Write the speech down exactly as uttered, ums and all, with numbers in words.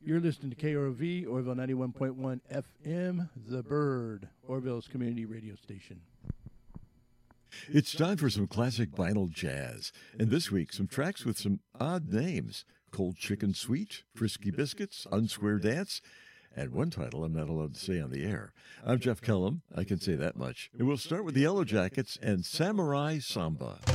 You're listening to K R O V, Orville ninety-one point one F M, The Bird, Orville's community radio station. It's time for some classic vinyl jazz. And this week, some tracks with some odd names. Cold Chicken Sweet, Frisky Biscuits, Unsquare Dance, and one title I'm not allowed to say on the air. I'm Jeff Kellum. I can say that much. And we'll start with the Yellow Jackets and Samurai Samba.